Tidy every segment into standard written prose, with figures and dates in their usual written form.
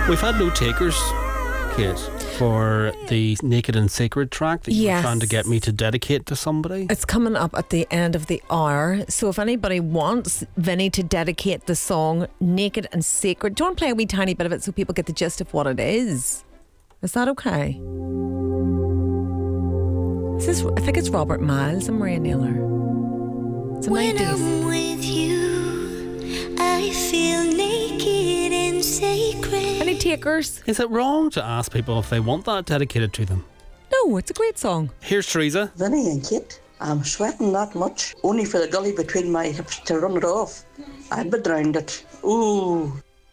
We've had no takers, Kate, for the Naked and Sacred track that you were trying to get me to dedicate to somebody. It's coming up at the end of the hour. So if anybody wants Vinny to dedicate the song Naked and Sacred, do you want to play a wee tiny bit of it so people get the gist of what it is? Is that okay? I think it's Robert Miles and Maria Naylor. It's a When 90s. I'm with you, I feel naked and sacred. Any takers? Is it wrong to ask people if they want that dedicated to them? No, it's a great song. Here's Teresa. Vinny and Kate, I'm sweating not much, only for the gully between my hips to run it off. I'd be drowned it. Ooh.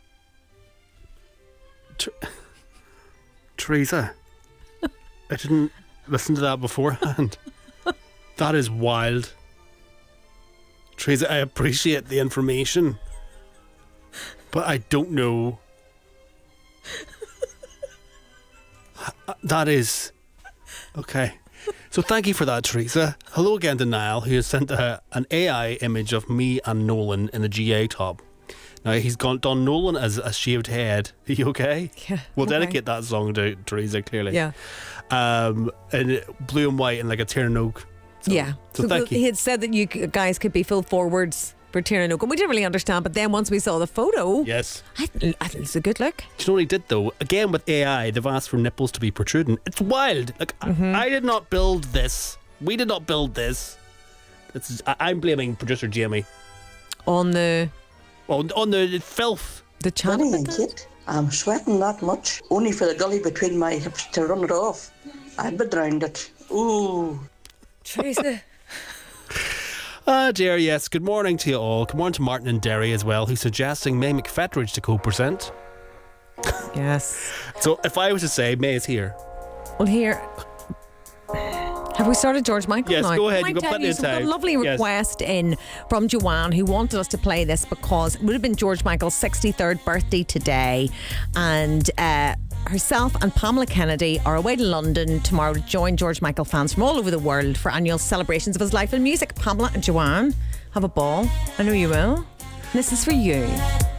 Teresa, I didn't listen to that beforehand. That is wild. Teresa, I appreciate the information, but I don't know. That is... Okay. So thank you for that, Teresa. Hello again to Niall, who has sent an AI image of me and Nolan in a GA top. Now, he's done Nolan as a shaved head. Are you okay? Yeah. We'll okay. dedicate that song to Teresa, clearly. Yeah. And blue and white and like a Tiernan Oak. Yeah. So thank you. He had said that you guys could be full forwards for Tiernan Oak, and we didn't really understand, but then once we saw the photo, Yes. I think it's a good look. Do you know what he did though? Again with AI, they've asked for nipples to be protruding. It's wild. Like I did not build this. We did not build this. I'm blaming producer Jamie On the on the filth. chat Vinny about and that? Kate, I'm sweating not much, only for the gully between my hips to run it off. I'd be drowned it. Ooh. Teresa. Ah, dear, yes. Good morning to you all. Good morning to Martin and Derry as well, who's suggesting May McFetridge to co-present. Yes. So if I was to say May is here. Well, here. Have we started George Michael Yes, now? go ahead. Can I You've got tell plenty you, of so we've got time. a lovely Yes. request in from Joanne, who wanted us to play this because it would have been George Michael's 63rd birthday today, and herself and Pamela Kennedy are away to London tomorrow to join George Michael fans from all over the world for annual celebrations of his life and music. Pamela and Joanne, have a ball. I know you will. This is for you.